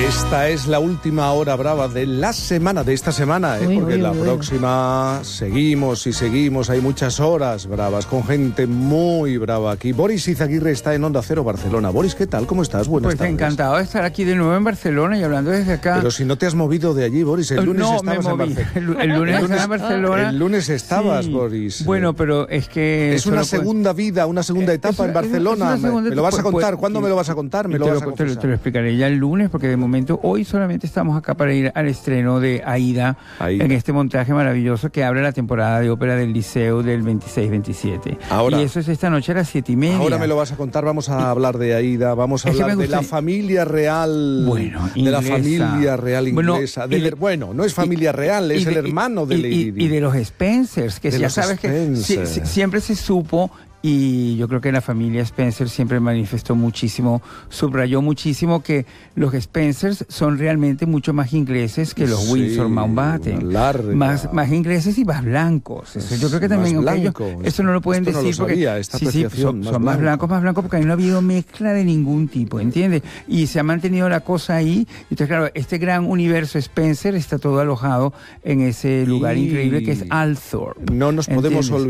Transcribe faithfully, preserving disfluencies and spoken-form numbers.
Esta es la última hora brava de la semana, de esta semana, ¿eh? Uy, porque uy, la uy. próxima seguimos y seguimos, hay muchas horas bravas, con gente muy brava aquí. Boris Izaguirre está en Onda Cero Barcelona. Boris, ¿qué tal? ¿Cómo estás? Buenas Pues tardes. encantado de estar aquí de nuevo en Barcelona y hablando desde acá. Pero si no te has movido de allí, Boris, el lunes no, estabas me en moví. Barcelona. El, el lunes estaba en Barcelona. El lunes estabas, Sí. Boris. Bueno, pero es que... Es una solo puede- segunda vida, una segunda Eh, etapa es una- en Barcelona. es una segunda ¿Me lo vas a etapa, contar? pues, ¿Cuándo y- me lo vas a contar? ¿Me Te lo lo, vas a te lo- confesar? te lo explicaré ya el lunes, porque de momento hoy solamente estamos acá para ir al estreno de Aida, Aida. en este montaje maravilloso que abre la temporada de ópera del Liceo del veintiséis veintisiete. Ahora- y eso es esta noche a las siete y media. Ahora me lo vas a contar, vamos a hablar de Aida, vamos a Es que hablar me de la gustaría- familia real, Bueno, de la inglesa. familia real Bueno, inglesa. y del de- her- bueno, no es familia real, es y el de- hermano de y, Lady y, Di. y de los Spencers, que De ya los sabes que Spencer. si- si- siempre se supo, y yo creo que la familia Spencer siempre manifestó muchísimo, subrayó muchísimo que los Spencers son realmente mucho más ingleses que los Sí, Windsor Mountbatten. una larga. Más, más ingleses y más blancos. Eso yo creo que también, Más aunque ellos- blancos. eso no lo pueden Esto no lo decir porque sabía, esta sí, sí, apreciación, son, más son más blanco. blancos, más blancos, porque ahí no ha habido mezcla de ningún tipo, ¿entiendes? Y se ha mantenido la cosa ahí. Entonces, claro, este gran universo Spencer está todo alojado en ese lugar Y increíble que es Althorp. No nos podemos ¿entiendes? olvidar